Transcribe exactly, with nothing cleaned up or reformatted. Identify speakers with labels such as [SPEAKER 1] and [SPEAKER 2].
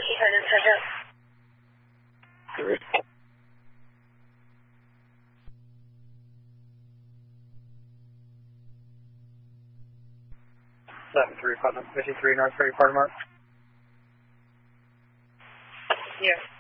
[SPEAKER 1] 一台的车站。
[SPEAKER 2] Seven three five fifty three North Ferry Park Mark.
[SPEAKER 1] Yes.